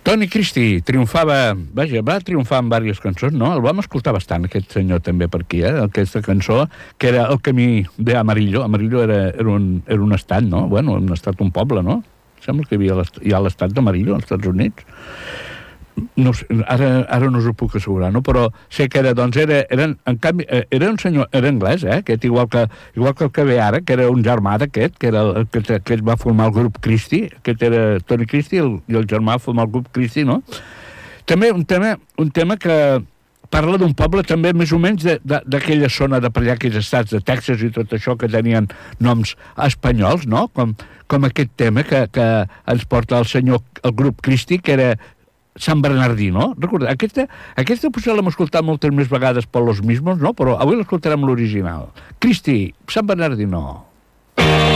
Toni Cristi triomfava, vaja, va triomfar en diverses cançons, no? El vam escoltar bastant, aquest senyor, també, per aquí, aquesta cançó, que era El camí d'Amarillo. Amarillo era un estat, no? Bueno, un estat, un poble, no? Sembla que hi ha l'estat d'Amarillo, als Estats Units. No sé, ara no us ho puc assegurar, no? Però sé que era un senyor, era anglès, aquest, igual que el que ve ara, que era un germà d'aquest, que va formar el grup Christie, aquest era Toni Cristi, i el germà va formar el grup Christie, no? També un tema que parla d'un poble també més o menys d'aquella zona de per allà, aquells estats de Texas i tot això, que tenien noms espanyols, no? Com aquest tema que ens porta el grup Christie, que era Sant Bernardino. Recorda, aquesta potser l'hem escoltat moltes més vegades per Los Mismos, no? Però avui l'escoltarem l'original. Christie, Sant Bernardino.